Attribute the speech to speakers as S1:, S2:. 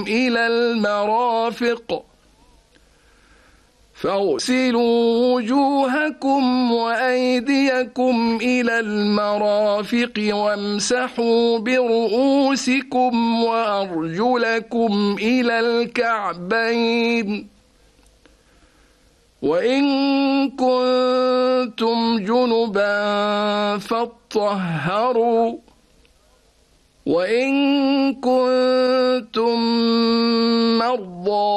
S1: إلى المرافق فاغسلوا وجوهكم وأيديكم إلى المرافق وامسحوا برؤوسكم وأرجلكم إلى الكعبين وإن كنتم جنبا فاطهروا وإن كنتم مرضى